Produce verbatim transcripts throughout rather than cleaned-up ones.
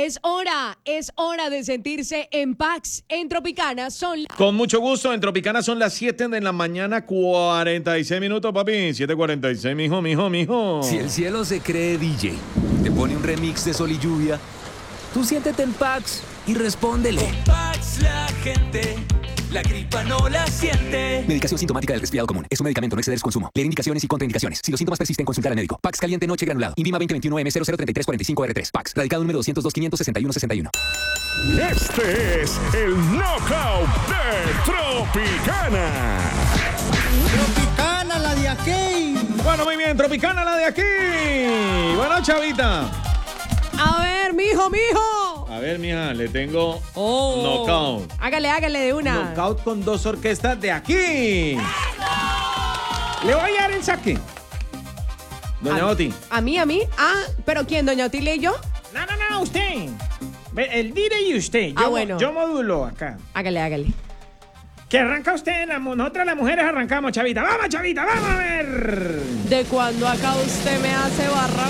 Es hora, es hora de sentirse en Pax. En Tropicana son... Con mucho gusto, en Tropicana son las siete de la mañana, cuarenta y seis minutos, papi. siete cuarenta y seis, mijo, mijo, mijo. Si el cielo se cree D J, te pone un remix de Sol y Lluvia, tú siéntete en Pax y respóndele. Con Pax la gente, la gripa no la siente. Medicación sintomática del resfriado común. Es un medicamento, no exceder su consumo. Leer indicaciones y contraindicaciones. Si los síntomas persisten, consultar al médico. Pax caliente noche granulado. Invima veinte veintiuno M cero cero treinta y tres cuarenta y cinco R tres. Pax. Radicado número doscientos dos, quinientos sesenta y uno, sesenta y uno. Este es el Knockout de Tropicana. Tropicana, la de aquí. Bueno, muy bien, Tropicana, la de aquí. Bueno, chavita. A ver, mijo, mijo. A ver, mija, le tengo Oh. knockout. Hágale, hágale de una. Knockout con dos orquestas de aquí. Le voy a dar el saque. Doña a, Oti. ¿A mí, a mí? Ah, ¿pero quién, doña Otilia y yo? No, no, no, usted. Ve, el D J y usted. Yo, Ah, bueno. yo modulo acá. Hágale, hágale. Que arranca usted, la, nosotras las mujeres arrancamos, chavita. Vamos, chavita, vamos a ver. ¿De cuándo acá usted me hace barra?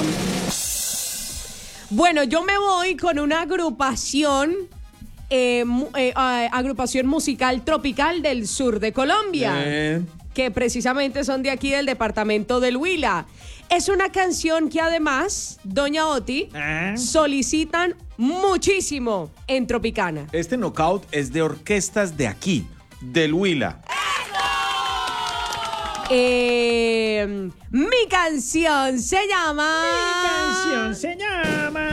Bueno, yo me voy con una agrupación, eh, mu- eh, ah, agrupación musical tropical del sur de Colombia, Eh. que precisamente son de aquí del departamento del Huila. Es una canción que además, doña Oti, Ah. solicitan muchísimo en Tropicana. Este knockout es de orquestas de aquí, del Huila. Eh, mi canción se llama... Mi canción se llama...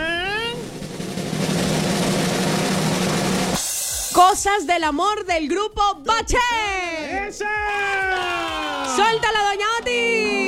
Cosas del amor del grupo Bache. ¡Esa! ¡Suéltala, doña Oti!